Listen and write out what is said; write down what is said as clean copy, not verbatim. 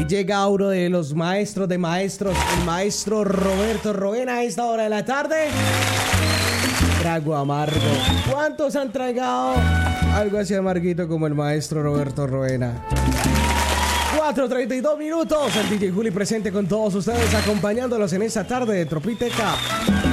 llega uno de los maestros de maestros, el maestro Roberto Roena a esta hora de la tarde. Trago amargo. ¿Cuántos han tragado algo así amarguito como el maestro Roberto Roena? 4:32 minutos. El DJ Juli presente con todos ustedes, acompañándolos en esta tarde de Tropiteca.